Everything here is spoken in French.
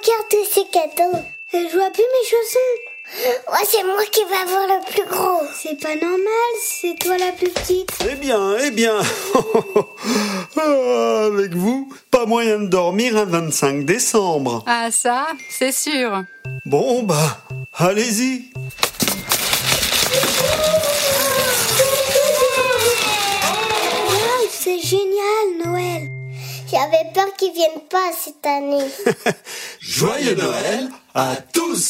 regarde tous ces cadeaux. Je vois plus mes chaussons. Ouais, c'est moi qui vais avoir le plus gros. C'est pas normal, c'est toi la plus petite. Eh bien. Avec vous, pas moyen de dormir un 25 décembre. Ah ça, c'est sûr. Bon bah, allez-y. Wow, c'est génial, Noël. J'avais peur qu'ils viennent pas cette année. Joyeux Noël à tous!